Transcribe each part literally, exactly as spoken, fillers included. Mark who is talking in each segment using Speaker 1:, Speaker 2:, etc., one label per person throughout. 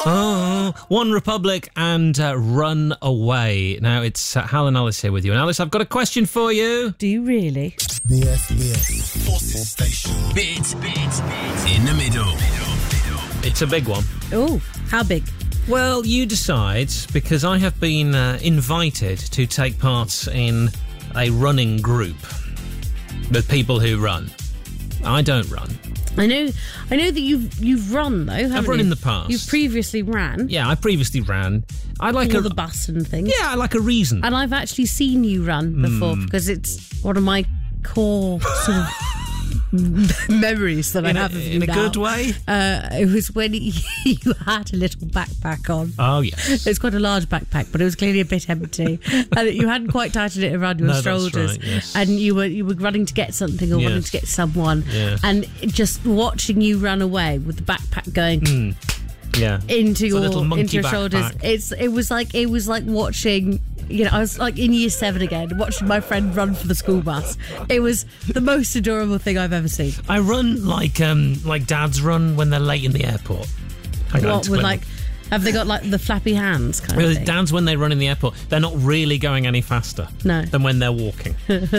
Speaker 1: Oh, One Republic and uh, Run Away. Now, it's uh, Hal and Alice here with you. And Alice, I've got a question for you.
Speaker 2: Do you really?
Speaker 3: B F, B F. Forces Station.
Speaker 4: Bit, bit, bit. In the middle.
Speaker 1: It's a big one.
Speaker 2: Oh, how big?
Speaker 1: Well, you decide, because I have been uh, invited to take part in a running group with people who run. I don't run.
Speaker 2: I know I know that you've you've run, though, haven't
Speaker 1: I've run
Speaker 2: you?
Speaker 1: in the past.
Speaker 2: You've previously ran.
Speaker 1: Yeah, I previously ran. I like
Speaker 2: All
Speaker 1: a...
Speaker 2: the bus and things.
Speaker 1: Yeah, I like a reason.
Speaker 2: And I've actually seen you run before
Speaker 1: Mm.
Speaker 2: because it's one of my core sort of memories that
Speaker 1: in
Speaker 2: I
Speaker 1: a,
Speaker 2: have of you
Speaker 1: in a
Speaker 2: now.
Speaker 1: good way?
Speaker 2: Uh, it was when you had a little backpack on.
Speaker 1: Oh, yes.
Speaker 2: It's quite a large backpack, but it was clearly a bit empty, and you hadn't quite tightened it around your
Speaker 1: No, that's
Speaker 2: shoulders.
Speaker 1: right, yes.
Speaker 2: And you were you were running to get something or
Speaker 1: Yes.
Speaker 2: wanting to get someone,
Speaker 1: Yes.
Speaker 2: and just watching you run away with the backpack going.
Speaker 1: Mm. Yeah.
Speaker 2: Into
Speaker 1: It's a
Speaker 2: your
Speaker 1: little monkey
Speaker 2: into your shoulders.
Speaker 1: backpack.
Speaker 2: It's it was like it was like watching. You know, I was like in year seven again, watching my friend run for the school bus. It was the most adorable thing I've ever seen.
Speaker 1: I run like um like dads run when they're late in the airport. Hang on,
Speaker 2: What
Speaker 1: explain
Speaker 2: with like? Have they got like the flappy hands kind of
Speaker 1: Well,
Speaker 2: thing?
Speaker 1: dads, when they run in the airport, they're not really going any faster
Speaker 2: No.
Speaker 1: than when they're walking.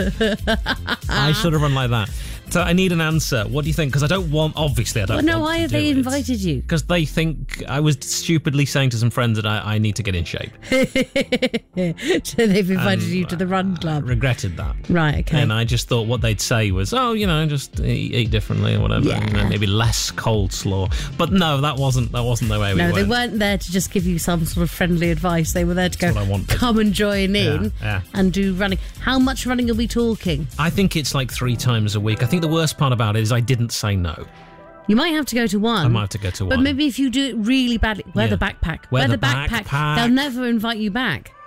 Speaker 1: I sort of run like that. So I need an answer. What do you think? Because I don't want, obviously I don't
Speaker 2: Well, no,
Speaker 1: want
Speaker 2: why
Speaker 1: to
Speaker 2: have
Speaker 1: do
Speaker 2: they
Speaker 1: it.
Speaker 2: invited you?
Speaker 1: Because they think I was stupidly saying to some friends that I, I need to get in shape.
Speaker 2: So they've invited
Speaker 1: And,
Speaker 2: you to the run
Speaker 1: I
Speaker 2: club.
Speaker 1: regretted that.
Speaker 2: Right, okay.
Speaker 1: And I just thought what they'd say was, oh, you know, just eat, eat differently or whatever.
Speaker 2: Yeah.
Speaker 1: You know, maybe less cold slaw. But no, that wasn't that wasn't the way we
Speaker 2: No,
Speaker 1: went.
Speaker 2: they weren't there to just give you some sort of friendly advice. They were there to
Speaker 1: That's
Speaker 2: go,
Speaker 1: what I wanted.
Speaker 2: come and join in
Speaker 1: Yeah, yeah.
Speaker 2: and do running. How much running are we talking?
Speaker 1: I think it's like three times a week. I think the worst part about it is I didn't say no.
Speaker 2: You might have to go to one.
Speaker 1: I might have to go to
Speaker 2: But
Speaker 1: one.
Speaker 2: maybe if you do it really badly, wear
Speaker 1: Yeah.
Speaker 2: the backpack.
Speaker 1: Wear
Speaker 2: Wear
Speaker 1: the
Speaker 2: the backpack.
Speaker 1: backpack.
Speaker 2: They'll never invite you back.